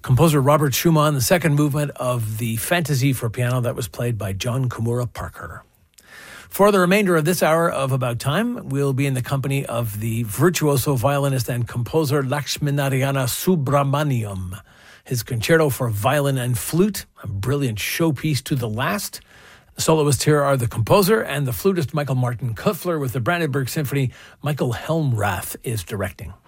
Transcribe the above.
Composer Robert Schumann, the second movement of the Fantasy for piano that was played by John Kimura Parker. For the remainder of this hour of About Time, we'll be in the company of the virtuoso violinist and composer Lakshminarayana Subramaniam. His concerto for violin and flute, a brilliant showpiece to the last. The soloists here are the composer and the flutist Michael Martin Kuffler. With the Brandenburg Symphony, Michael Helmrath is directing.